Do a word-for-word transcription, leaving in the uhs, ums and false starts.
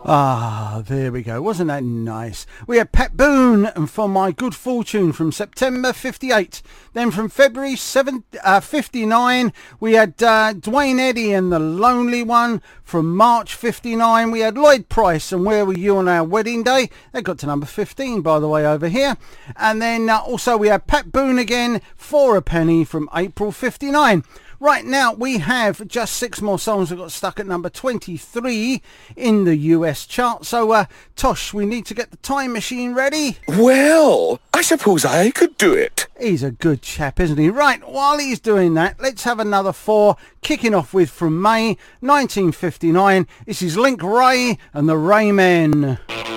Ah, there we go. Wasn't that nice? We had Pat Boone and For My Good Fortune from September fifty-eight. Then from February seven, uh, fifty-nine, we had uh, Dwayne Eddy and The Lonely One. From March fifty-nine, we had Lloyd Price and Where Were You on Our Wedding Day. They got to number fifteen, by the way, over here. And then uh, also we had Pat Boone again, For a Penny from April fifty-nine. Right now, we have just six more songs that got stuck at number twenty-three in the U S chart. So, uh, Tosh, we need to get the time machine ready. Well, I suppose I could do it. He's a good chap, isn't he? Right, while he's doing that, let's have another four, kicking off with from May nineteen fifty-nine. This is Link Wray and the Raymen.